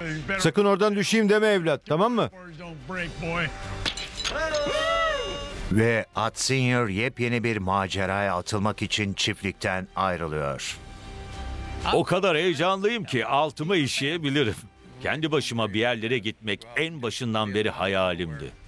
Sakın oradan düşeyim deme evlat, tamam mı? Ve At Senior yepyeni bir maceraya atılmak için çiftlikten ayrılıyor. O kadar heyecanlıyım ki altıma işeyebilirim. Kendi başıma bir yerlere gitmek en başından beri hayalimdi.